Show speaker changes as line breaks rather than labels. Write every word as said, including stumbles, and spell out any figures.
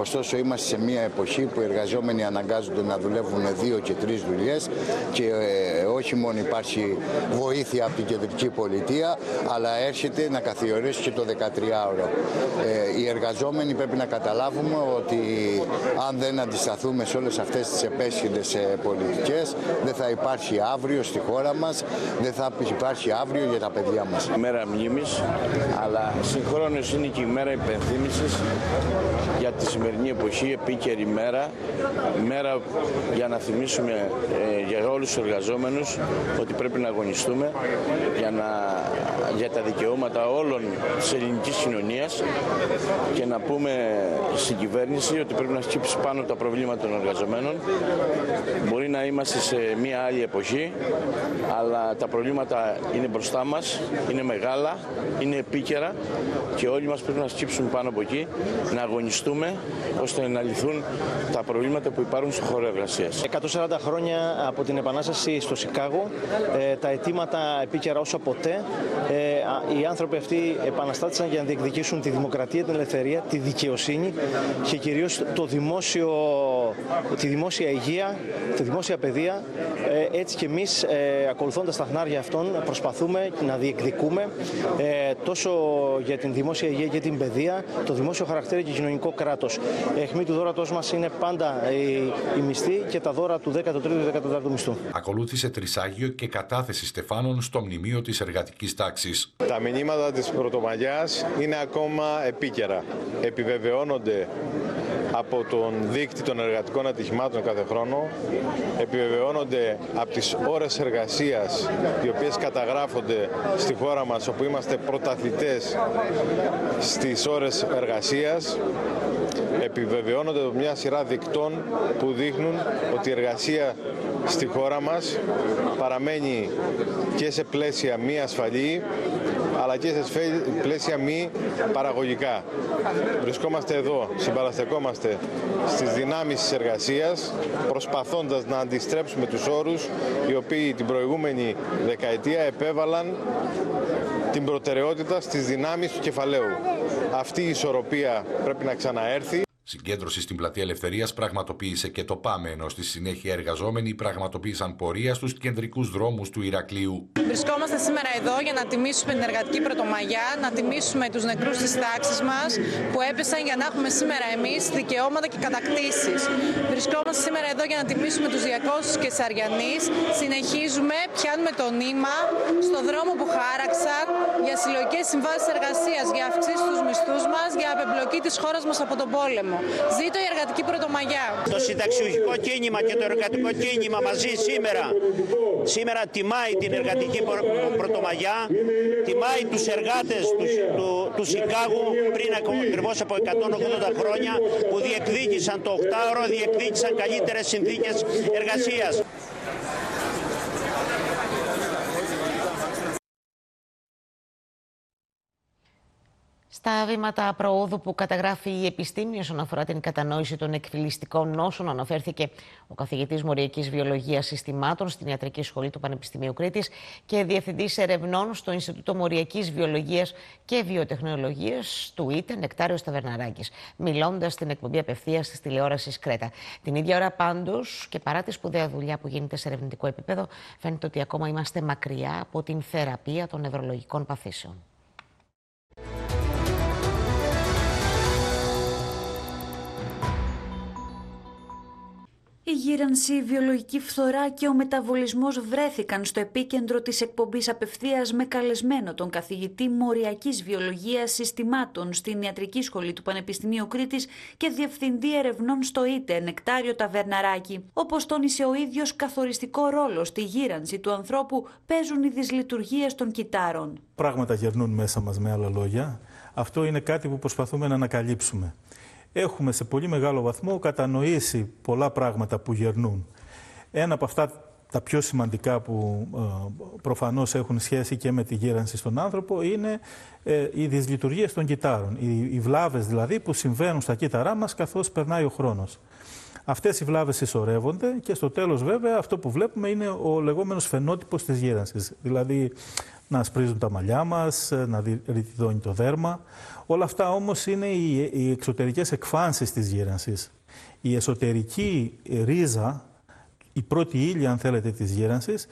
Ωστόσο, είμαστε σε μια εποχή που οι εργαζόμενοι αναγκάζονται να δουλεύουν δύο και τρεις δουλειές και ε, όχι μόνο υπάρχει βοήθεια από την κεντρική πολιτεία, αλλά έρχεται να καθιερώσει και το δεκατριάωρο. Ε, οι εργαζόμενοι πρέπει να καταλάβουμε ότι αν δεν αντισταθούμε σε όλες αυτές τις επέσχυντες πολιτικές, δεν θα υπάρχει αύριο στη χώρα μας, δεν θα υπάρχει αύριο για τα παιδιά μας.
Η μέρα μνήμης, αλλά συγχρόνως είναι και η μέρα υπενθύμησης για τη σημερινή εποχή, επίκαιρη μέρα, μέρα για να θυμίσουμε ε, για όλους τους εργαζόμενους ότι πρέπει να αγωνιστούμε για, να, για τα δικαιώματα όλων της ελληνικής κοινωνίας και να πούμε στην κυβέρνηση ότι πρέπει να σκύψει πάνω τα προβλήματα των εργαζομένων. Μπορεί να είμαστε σε μια άλλη εποχή, αλλά τα προβλήματα είναι μπροστά μας, είναι μεγάλα, είναι επίκαιρα και όλοι μας πρέπει να σκύψουμε πάνω από εκεί, να αγωνιστούμε ώστε να λυθούν τα προβλήματα που υπάρχουν στο χώρο εργασίας.
εκατόν σαράντα χρόνια από την Επανάσταση στο Σικάγο, ε, τα αιτήματα επίκαιρα όσο ποτέ. Ε, οι άνθρωποι αυτοί επαναστάτησαν για να διεκδικήσουν τη δημοκρατία, την ελευθερία, τη δικαιοσύνη και κυρίως το δημόσιο, τη δημόσια υγεία, τη δημόσια παιδεία. Ε, έτσι και εμείς, ε, ακολουθώντας τα χνάρια αυτών, προσπαθούμε να διεκδικούμε ε, τόσο για την δημόσια υγεία και την παιδεία, το δημόσιο χαρακτήρα και κοινωνικό κράτος. Αιχμή του δώρατός μας είναι πάντα η, η μισθή και τα δώρα του δέκατου τρίτου και δέκατου τέταρτου μισθού.
Ακολούθησε τρισάγιο και κατάθεση στεφάνων στο μνημείο της εργατικής τάξης.
Τα μηνύματα της Πρωτομαγιάς είναι ακόμα επίκαιρα. Επιβεβαιώνονται από τον δείκτη των εργατικών ατυχημάτων κάθε χρόνο, επιβεβαιώνονται από τις ώρες εργασίας οι οποίες καταγράφονται στη χώρα μας, όπου είμαστε πρωταθλητές στις ώρες εργασίας, επιβεβαιώνονται από μια σειρά δικτών που δείχνουν ότι η εργασία στη χώρα μας παραμένει και σε πλαίσια μη ασφαλή, αλλά και σε πλαίσια μη παραγωγικά. Βρισκόμαστε εδώ, συμπαραστεκόμαστε στις δυνάμεις της εργασίας, προσπαθώντας να αντιστρέψουμε τους όρους οι οποίοι την προηγούμενη δεκαετία επέβαλαν την προτεραιότητα στις δυνάμεις του κεφαλαίου. Αυτή η ισορροπία πρέπει να ξαναέρθει.
Συγκέντρωση στην Πλατεία Ελευθερίας πραγματοποίησε και το ΠΑΜΕ, ενώ στη συνέχεια εργαζόμενοι πραγματοποίησαν πορεία στους κεντρικούς δρόμους του Ηρακλείου.
Βρισκόμαστε σήμερα εδώ για να τιμήσουμε την εργατική Πρωτομαγιά, να τιμήσουμε τους νεκρούς της τάξης μας που έπεσαν για να έχουμε σήμερα εμείς δικαιώματα και κατακτήσεις. Βρισκόμαστε σήμερα εδώ για να τιμήσουμε τους διακόσιους και Σαριανείς. Συνεχίζουμε, πιάνουμε το νήμα στο δρόμο που χάραξαν για συλλογικές συμβάσεις εργασίας, για αυξήσεις στους μισθούς μας, για απεμπλοκή της χώρας μας από τον πόλεμο. Ζήτω η εργατική Πρωτομαγιά.
Το συνταξιούχικό κίνημα και το εργατικό κίνημα μαζί σήμερα, σήμερα τιμάει την εργατική Πρωτομαγιά, τιμάει τους εργάτες του, του, του Σικάγου πριν ακριβώς από εκατόν ογδόντα χρόνια που διεκδίκησαν το οκτάωρο, διεκδίκησαν καλύτερες συνθήκες εργασίας.
Στα βήματα προόδου που καταγράφει η επιστήμη όσον αφορά την κατανόηση των εκφυλιστικών νόσων, αναφέρθηκε ο καθηγητής Μοριακής Βιολογίας Συστημάτων στην Ιατρική Σχολή του Πανεπιστημίου Κρήτης και διευθυντής ερευνών στο Ινστιτούτο Μοριακής Βιολογίας και Βιοτεχνολογίας του ΙΤΕ, Νεκτάριος Ταβερναράκης, μιλώντας στην εκπομπή απευθείας της τηλεόρασης Κρέτα. Την ίδια ώρα, πάντως, και παρά τη σπουδαία δουλειά που γίνεται σε ερευνητικό επίπεδο, φαίνεται ότι ακόμα είμαστε μακριά από την θεραπεία των νευρολογικών παθήσεων.
Η γύρανση, η βιολογική φθορά και ο μεταβολισμός βρέθηκαν στο επίκεντρο της εκπομπής απευθείας με καλεσμένο τον καθηγητή Μοριακής Βιολογίας Συστημάτων στην Ιατρική Σχολή του Πανεπιστημίου Κρήτης και διευθυντή ερευνών στο ΙΤΕ, Νεκτάριο Ταβερναράκη. Όπως τόνισε ο ίδιος, καθοριστικό ρόλο στη γύρανση του ανθρώπου παίζουν οι δυσλειτουργίες των κυτάρων.
Πράγματα γερνούν μέσα μας, με άλλα λόγια. Αυτό είναι κάτι που προσπαθούμε να ανακαλύψουμε. Έχουμε σε πολύ μεγάλο βαθμό κατανοήσει πολλά πράγματα που γερνούν. Ένα από αυτά τα πιο σημαντικά που ε, προφανώς έχουν σχέση και με τη γύρανση στον άνθρωπο είναι ε, οι δυσλειτουργίες των κυτάρων. Οι, οι βλάβες δηλαδή που συμβαίνουν στα κύτταρά μας καθώς περνάει ο χρόνος. Αυτές οι βλάβες συσσωρεύονται και στο τέλος βέβαια αυτό που βλέπουμε είναι ο λεγόμενος φαινότυπος της γύρανσης. Δηλαδή να ασπρίζουν τα μαλλιά μας, να ρητιδώνει το δέρμα. Όλα αυτά όμως είναι οι, οι εξωτερικές εκφάνσεις της γύρανσης. Η εσωτερική ρίζα, η πρώτη ύλη αν θέλετε της γύρανσης,